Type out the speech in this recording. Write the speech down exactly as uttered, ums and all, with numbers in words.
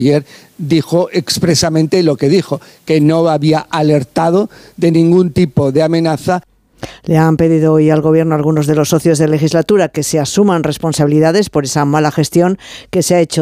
Ayer dijo expresamente lo que dijo, que no había alertado de ningún tipo de amenaza. Le han pedido hoy al Gobierno a algunos de los socios de legislatura que se asuman responsabilidades por esa mala gestión que se ha hecho